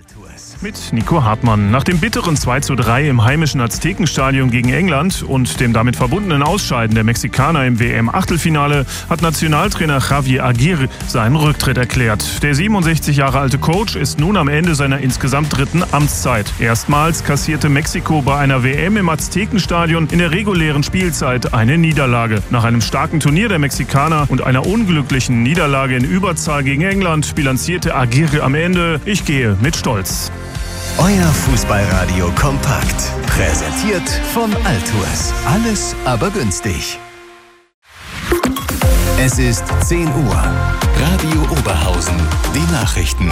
Mit Nico Hartmann. Nach dem bitteren 2:3 im heimischen Aztekenstadion gegen England und dem damit verbundenen Ausscheiden der Mexikaner im WM-Achtelfinale hat Nationaltrainer Javier Aguirre seinen Rücktritt erklärt. Der 67 Jahre alte Coach ist nun am Ende seiner insgesamt dritten Amtszeit. Erstmals kassierte Mexiko bei einer WM im Aztekenstadion in der regulären Spielzeit eine Niederlage. Nach einem starken Turnier der Mexikaner und einer unglücklichen Niederlage in Überzahl gegen England bilanzierte Aguirre am Ende: Ich gehe mit Stolz. Euer Fußballradio kompakt. Präsentiert von Altours. Alles aber günstig. Es ist 10 Uhr. Radio Oberhausen. Die Nachrichten.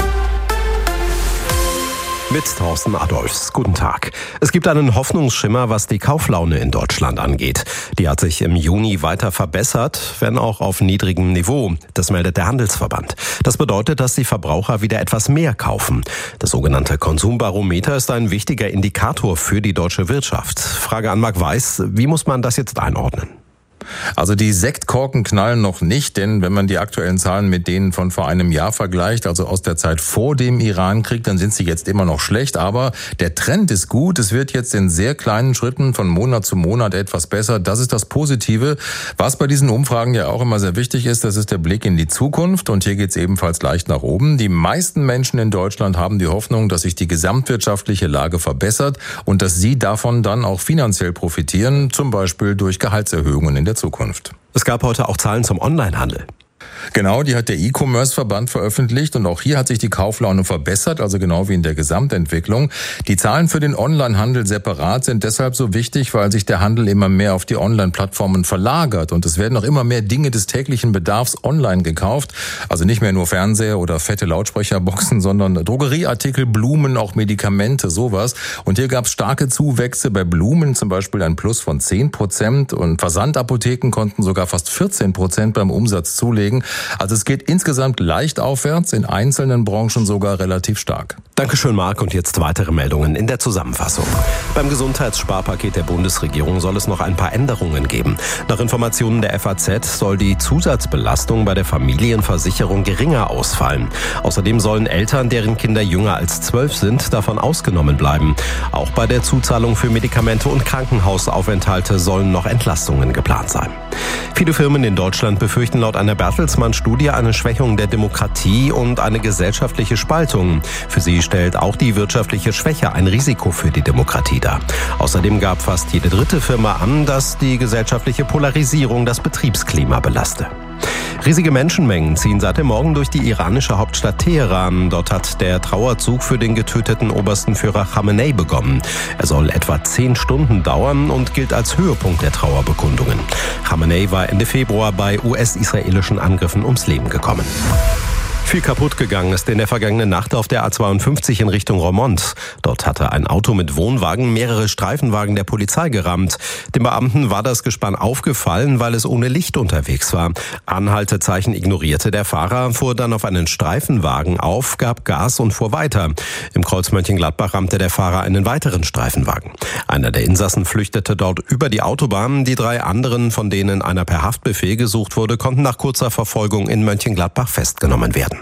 Mit Thorsten Adolfs. Guten Tag. Es gibt einen Hoffnungsschimmer, was die Kauflaune in Deutschland angeht. Die hat sich im Juni weiter verbessert, wenn auch auf niedrigem Niveau. Das meldet der Handelsverband. Das bedeutet, dass die Verbraucher wieder etwas mehr kaufen. Das sogenannte Konsumbarometer ist ein wichtiger Indikator für die deutsche Wirtschaft. Frage an Marc Weiß, wie muss man das jetzt einordnen? Also die Sektkorken knallen noch nicht, denn wenn man die aktuellen Zahlen mit denen von vor einem Jahr vergleicht, also aus der Zeit vor dem Irankrieg, dann sind sie jetzt immer noch schlecht. Aber der Trend ist gut. Es wird jetzt in sehr kleinen Schritten von Monat zu Monat etwas besser. Das ist das Positive. Was bei diesen Umfragen ja auch immer sehr wichtig ist, das ist der Blick in die Zukunft. Und hier geht es ebenfalls leicht nach oben. Die meisten Menschen in Deutschland haben die Hoffnung, dass sich die gesamtwirtschaftliche Lage verbessert und dass sie davon dann auch finanziell profitieren, zum Beispiel durch Gehaltserhöhungen in der Zukunft. Es gab heute auch Zahlen zum Onlinehandel. Genau, die hat der E-Commerce-Verband veröffentlicht und auch hier hat sich die Kauflaune verbessert, also genau wie in der Gesamtentwicklung. Die Zahlen für den Onlinehandel separat sind deshalb so wichtig, weil sich der Handel immer mehr auf die Online-Plattformen verlagert und es werden auch immer mehr Dinge des täglichen Bedarfs online gekauft. Also nicht mehr nur Fernseher oder fette Lautsprecherboxen, sondern Drogerieartikel, Blumen, auch Medikamente, sowas. Und hier gab es starke Zuwächse bei Blumen, zum Beispiel ein Plus von 10% und Versandapotheken konnten sogar fast 14% beim Umsatz zulegen. Also es geht insgesamt leicht aufwärts, in einzelnen Branchen sogar relativ stark. Dankeschön, Marc. Und jetzt weitere Meldungen in der Zusammenfassung. Beim Gesundheitssparpaket der Bundesregierung soll es noch ein paar Änderungen geben. Nach Informationen der FAZ soll die Zusatzbelastung bei der Familienversicherung geringer ausfallen. Außerdem sollen Eltern, deren Kinder jünger als 12 sind, davon ausgenommen bleiben. Auch bei der Zuzahlung für Medikamente und Krankenhausaufenthalte sollen noch Entlastungen geplant sein. Viele Firmen in Deutschland befürchten laut einer Bertelsmann-Studie eine Schwächung der Demokratie und eine gesellschaftliche Spaltung. Für sie stellt auch die wirtschaftliche Schwäche ein Risiko für die Demokratie dar. Außerdem gab fast jede dritte Firma an, dass die gesellschaftliche Polarisierung das Betriebsklima belaste. Riesige Menschenmengen ziehen seit dem Morgen durch die iranische Hauptstadt Teheran. Dort hat der Trauerzug für den getöteten obersten Führer Khamenei begonnen. Er soll etwa 10 Stunden dauern und gilt als Höhepunkt der Trauerbekundungen. Khamenei war Ende Februar bei US-israelischen Angriffen ums Leben gekommen. Viel kaputt gegangen ist in der vergangenen Nacht auf der A52 in Richtung Roermond. Dort hatte ein Auto mit Wohnwagen mehrere Streifenwagen der Polizei gerammt. Den Beamten war das Gespann aufgefallen, weil es ohne Licht unterwegs war. Anhaltezeichen ignorierte der Fahrer, fuhr dann auf einen Streifenwagen auf, gab Gas und fuhr weiter. Im Kreuz Mönchengladbach rammte der Fahrer einen weiteren Streifenwagen. Einer der Insassen flüchtete dort über die Autobahn. Die 3 anderen, von denen einer per Haftbefehl gesucht wurde, konnten nach kurzer Verfolgung in Mönchengladbach festgenommen werden.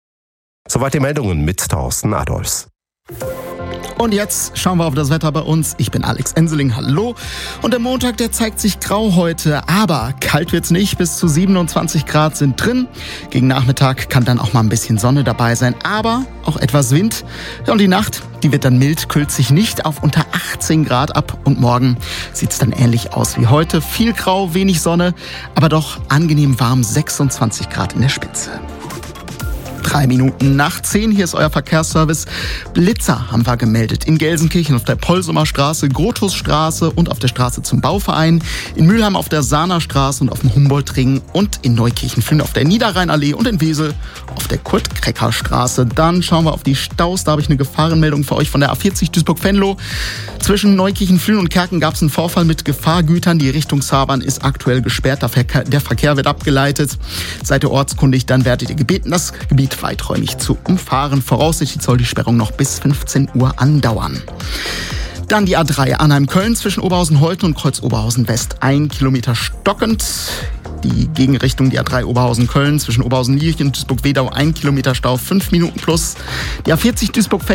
Soweit die Meldungen mit Thorsten Adolfs. Und jetzt schauen wir auf das Wetter bei uns. Ich bin Alex Enseling, hallo. Und der Montag, der zeigt sich grau heute, aber kalt wird's nicht. Bis zu 27 Grad sind drin. Gegen Nachmittag kann dann auch mal ein bisschen Sonne dabei sein, aber auch etwas Wind. Ja, und die Nacht, die wird dann mild, kühlt sich nicht auf unter 18 Grad ab. Und morgen sieht's dann ähnlich aus wie heute. Viel grau, wenig Sonne, aber doch angenehm warm, 26 Grad in der Spitze. 3 Minuten nach 10, hier ist euer Verkehrsservice. Blitzer haben wir gemeldet. In Gelsenkirchen auf der Polsumer Straße, Grotusstraße und auf der Straße zum Bauverein. In Mülheim auf der Sahner Straße und auf dem Humboldtring. Und in Neukirchen-Flühen auf der Niederrheinallee und in Wesel auf der Kurt-Krecker-Straße. Dann schauen wir auf die Staus. Da habe ich eine Gefahrenmeldung für euch von der A40 Duisburg-Venlo. Zwischen Neukirchen-Flühen und Kerken gab es einen Vorfall mit Gefahrgütern. Die Richtung Sabern ist aktuell gesperrt. Der Verkehr wird abgeleitet. Seid ihr ortskundig, dann werdet ihr gebeten, das Gebiet weiträumig zu umfahren. Voraussichtlich soll die Sperrung noch bis 15 Uhr andauern. Dann die A3 Arnheim-Köln zwischen Oberhausen-Holten und Kreuz-Oberhausen-West. 1 Kilometer stockend. Die Gegenrichtung, die A3 Oberhausen-Köln zwischen Oberhausen-Lierchen und Duisburg-Wedau. 1 Kilometer Stau, 5 Minuten plus. Die A40 Duisburg